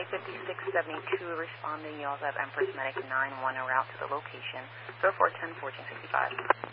Flight 5672 responding. You also have Empress Medic 91 en route to the location. 0410 1465.